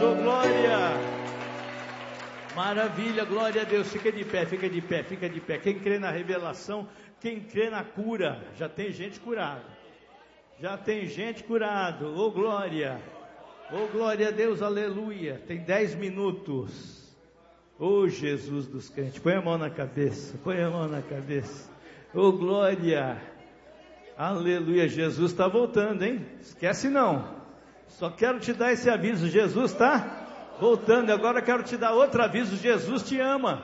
oh glória. Maravilha, glória a Deus. Fica de pé, fica de pé, fica de pé. Quem crê na revelação, quem crê na cura, já tem gente curada. Já tem gente curada, oh glória. Oh glória a Deus, aleluia. Tem 10 minutos. Oh Jesus dos crentes, põe a mão na cabeça, põe a mão na cabeça. Oh glória. Aleluia, Jesus está voltando, hein? Esquece não. Só quero te dar esse aviso, Jesus está voltando. Agora quero te dar outro aviso, Jesus te ama.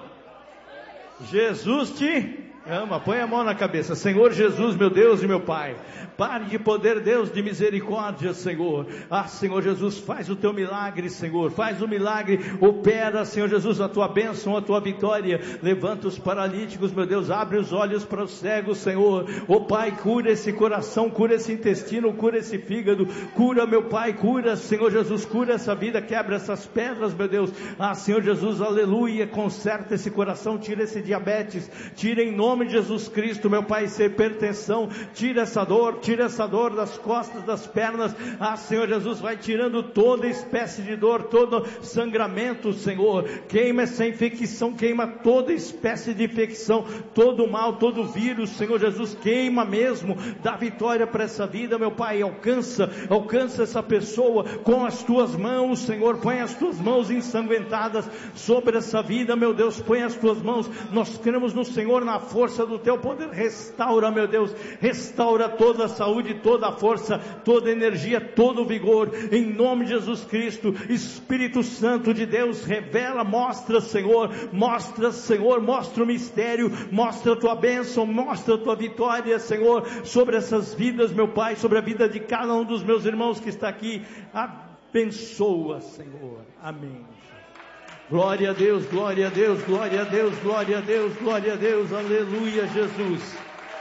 Jesus te ama. Põe a mão na cabeça. Senhor Jesus, meu Deus e meu Pai, pare de poder, Deus de misericórdia, Senhor. Ah, Senhor Jesus, faz o teu milagre, Senhor. Faz o milagre, opera, Senhor Jesus, a tua bênção, a tua vitória. Levanta os paralíticos, meu Deus, abre os olhos para os cegos, Senhor. Oh Pai, cura esse coração, cura esse intestino, cura esse fígado, cura, meu Pai, cura, Senhor Jesus, cura essa vida, quebra essas pedras, meu Deus. Ah, Senhor Jesus, aleluia, conserta esse coração, tira esse diabetes, tira em nome de Jesus Cristo, meu Pai, essa hipertensão, tira essa dor das costas, das pernas. Ah, Senhor Jesus, vai tirando toda espécie de dor, todo sangramento, Senhor. Queima essa infecção, queima toda espécie de infecção, todo mal, todo vírus, Senhor Jesus, queima mesmo, dá vitória para essa vida, meu Pai. Alcança essa pessoa com as tuas mãos, Senhor. Põe as tuas mãos ensanguentadas sobre essa vida, meu Deus. Põe as tuas mãos, nós cremos no Senhor, na força do teu poder. Restaura, meu Deus, restaura toda a saúde, toda a força, toda a energia, todo o vigor, em nome de Jesus Cristo. Espírito Santo de Deus, revela, mostra, Senhor, mostra o mistério, mostra a tua bênção, mostra a tua vitória, Senhor, sobre essas vidas, meu Pai, sobre a vida de cada um dos meus irmãos que está aqui. Abençoa, Senhor, amém. Glória a Deus, glória a Deus, glória a Deus, glória a Deus, glória a Deus, aleluia, Jesus.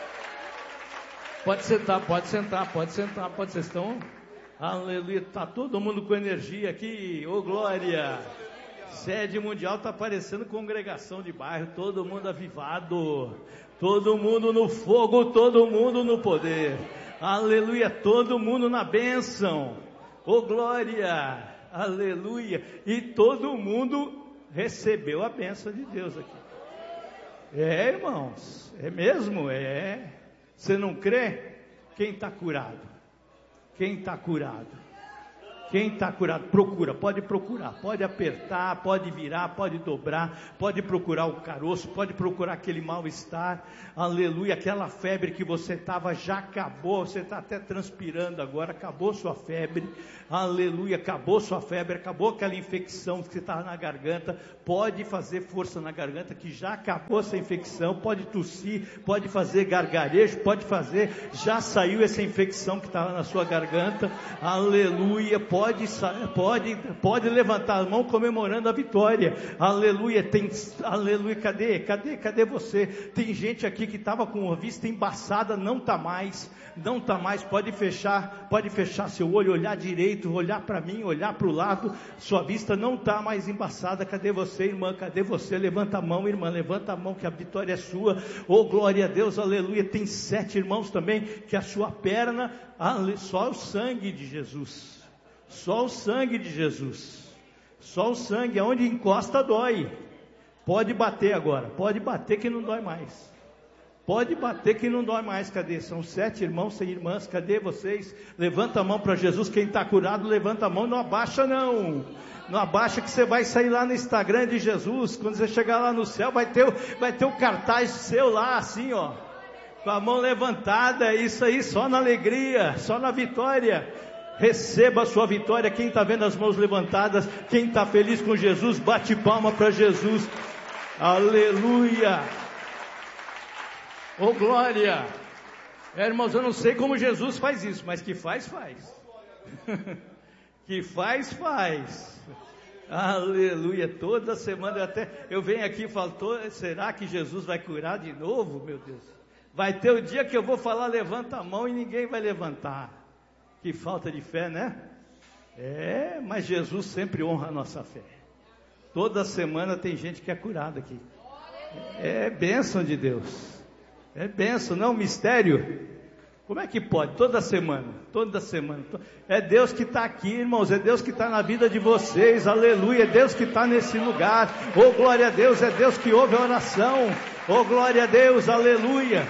Pode sentar, vocês estão, aleluia, está todo mundo com energia aqui, ô glória. Sede mundial está parecendo congregação de bairro, todo mundo avivado, todo mundo no fogo, todo mundo no poder, aleluia, todo mundo na bênção, ô glória, aleluia, e todo mundo recebeu a bênção de Deus aqui. É, irmãos, é mesmo, é. Você não crê? Quem está curado? Quem está curado? Quem está curado, procura, pode procurar, pode apertar, pode virar, pode dobrar, pode procurar o caroço, pode procurar aquele mal-estar, aleluia, aquela febre que você estava já acabou, você está até transpirando agora, acabou sua febre, aleluia, acabou sua febre, acabou aquela infecção que estava na garganta, pode fazer força na garganta que já acabou essa infecção, pode tossir, pode fazer gargarejo, pode fazer, já saiu essa infecção que estava na sua garganta, aleluia, pode levantar a mão comemorando a vitória, aleluia, aleluia, cadê você? Tem gente aqui que estava com a vista embaçada, não está mais, pode fechar seu olho, olhar direito, olhar para mim, olhar para o lado, sua vista não está mais embaçada. Cadê você, irmã? Cadê você? Levanta a mão, irmã, levanta a mão que a vitória é sua, oh glória a Deus, aleluia. Tem 7 irmãos também, que a sua perna, só o sangue de Jesus, só o sangue de Jesus, só o sangue, aonde encosta dói. Pode bater agora, pode bater que não dói mais, pode bater que não dói mais. Cadê? São 7 irmãos, 6 irmãs, cadê vocês? Levanta a mão para Jesus, quem está curado levanta a mão, não abaixa não abaixa, que você vai sair lá no Instagram de Jesus, quando você chegar lá no céu, vai ter o cartaz seu lá, assim ó, com a mão levantada, é isso aí, só na alegria, só na vitória. Receba a sua vitória. Quem está vendo as mãos levantadas, quem está feliz com Jesus, bate palma para Jesus, aleluia, oh glória. Irmãos, eu não sei como Jesus faz isso, mas que faz que faz, aleluia. Toda semana eu venho aqui e falo, será que Jesus vai curar de novo? Meu Deus, vai ter o dia que eu vou falar levanta a mão e ninguém vai levantar. Que falta de fé, né? Mas Jesus sempre honra a nossa fé. Toda semana tem gente que é curada aqui. É bênção de Deus. É bênção, não mistério. Como é que pode? Toda semana. É Deus que está aqui, irmãos, é Deus que está na vida de vocês, aleluia, é Deus que está nesse lugar, oh glória a Deus, é Deus que ouve a oração, oh glória a Deus, aleluia.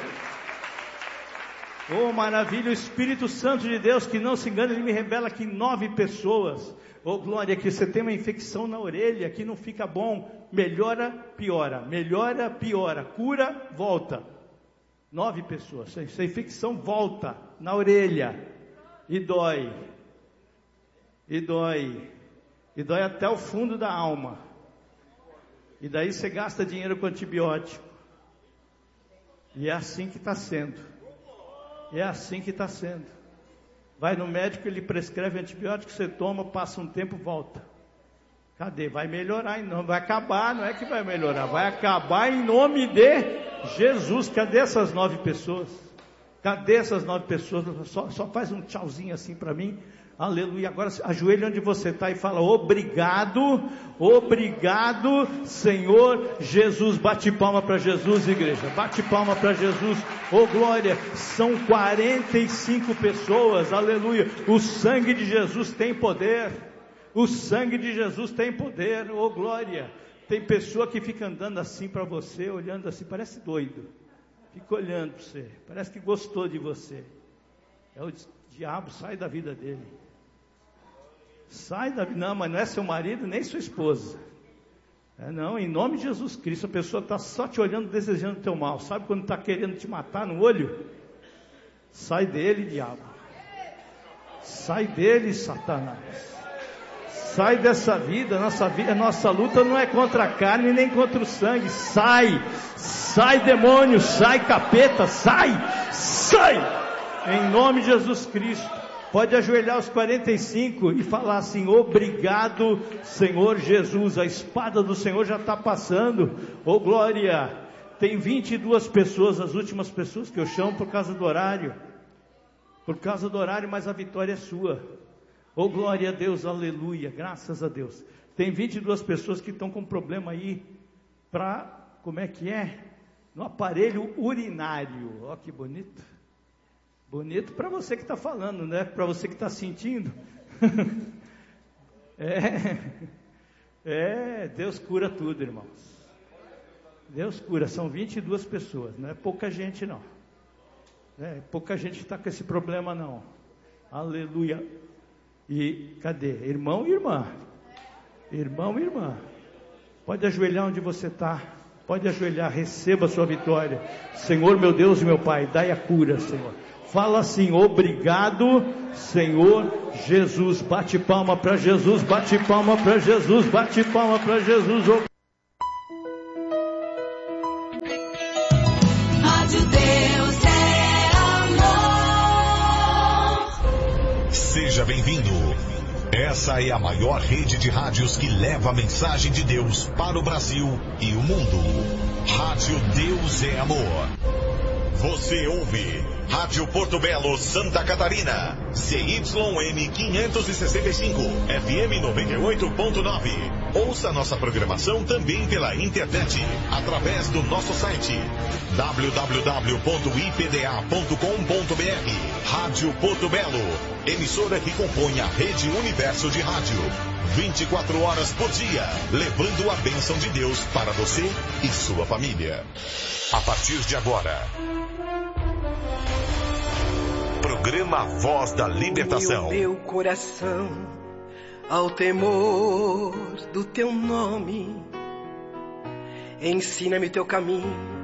Oh maravilha, o Espírito Santo de Deus, que não se engana, ele me revela que 9 pessoas, oh glória, que você tem uma infecção na orelha, que não fica bom, melhora, piora, cura, volta. 9 pessoas, essa infecção volta na orelha, e dói até o fundo da alma, e daí você gasta dinheiro com antibiótico, e é assim que está sendo, vai no médico, ele prescreve antibiótico, você toma, passa um tempo, volta, cadê? Vai melhorar, não vai acabar, não é que vai melhorar, vai acabar em nome de Jesus. Cadê essas 9 pessoas? Só faz um tchauzinho assim para mim, aleluia. Agora ajoelha onde você está e fala: obrigado, Senhor Jesus. Bate palma para Jesus, igreja, bate palma para Jesus, oh glória. São 45 pessoas, aleluia. O sangue de Jesus tem poder, oh glória. Tem pessoa que fica andando assim para você, olhando assim, parece doido, fica olhando para você, parece que gostou de você, é o diabo, sai da vida dele, não, mas não é seu marido, nem sua esposa, não, em nome de Jesus Cristo. A pessoa está só te olhando, desejando o teu mal, sabe quando está querendo te matar no olho? Sai dele, diabo, sai dele, Satanás. Sai dessa vida, nossa luta não é contra a carne nem contra o sangue. Sai demônio, sai capeta, sai, em nome de Jesus Cristo. Pode ajoelhar os 45 e falar assim: obrigado, Senhor Jesus. A espada do Senhor já está passando, oh glória. Tem 22 pessoas, as últimas pessoas que eu chamo por causa do horário, mas a vitória é sua. Oh glória a Deus, aleluia, graças a Deus. Tem 22 pessoas que estão com problema aí como é que é? No aparelho urinário. Ó que bonito. Bonito para você que está falando, né? Para você que está sentindo. Deus cura tudo, irmãos. Deus cura, são 22 pessoas, não é pouca gente não. Pouca gente está com esse problema não. Aleluia. E cadê? Irmão e irmã, pode ajoelhar onde você está, pode ajoelhar, receba a sua vitória. Senhor meu Deus e meu Pai, dai a cura, Senhor. Fala assim: obrigado, Senhor Jesus. Bate palma para Jesus, bate palma para Jesus, bate palma para Jesus. Rádio Deus é amor. Seja bem-vindo. Essa é a maior rede de rádios que leva a mensagem de Deus para o Brasil e o mundo. Rádio Deus é Amor. Você ouve Rádio Porto Belo, Santa Catarina, CYM 565, FM 98.9. Ouça nossa programação também pela internet, através do nosso site www.ipda.com.br. Rádio Porto Belo, emissora que compõe a Rede Universo de Rádio. 24 horas por dia, levando a bênção de Deus para você e sua família. A partir de agora, programa Voz da Libertação. Une o meu coração ao temor do teu nome. Ensina-me o teu caminho